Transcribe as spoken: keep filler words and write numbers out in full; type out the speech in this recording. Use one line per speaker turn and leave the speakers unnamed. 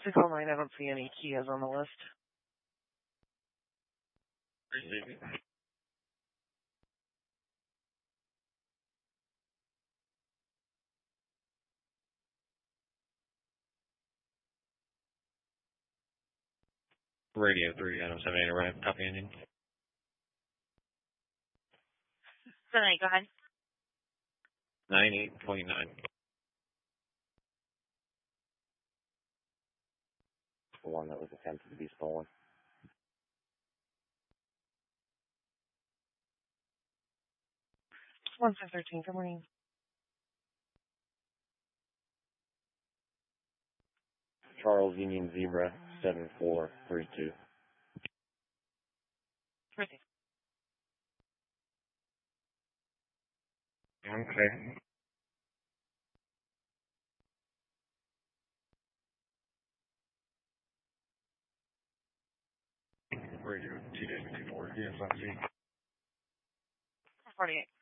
six oh nine, I don't see any Kias on the list.
Radio three, Adam seven eight, arrived. Copy engine.
seven eight, go ahead.
nine eight twenty-nine.
The one that was attempted to be stolen.
one five one three, good morning.
Charles Union Zebra, seven four three two.
Ready.
Okay. Radio two two four, yes, I see.
forty-eight.